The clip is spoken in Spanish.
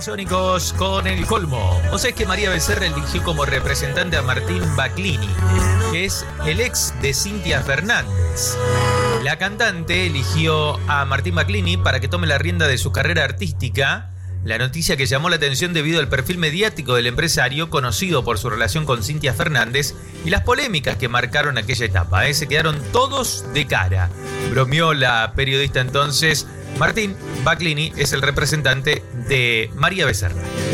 Babasónicos con el colmo. O sea, es que María Becerra eligió como representante a Martín Baclini, que es el ex de Cintia Fernández. La cantante eligió a Martín Baclini para que tome la rienda de su carrera artística. La noticia que llamó la atención debido al perfil mediático del empresario, conocido por su relación con Cintia Fernández, y las polémicas que marcaron aquella etapa. Se quedaron todos de cara. Bromeó la periodista entonces. Martín Baclini es el representante de María Becerra.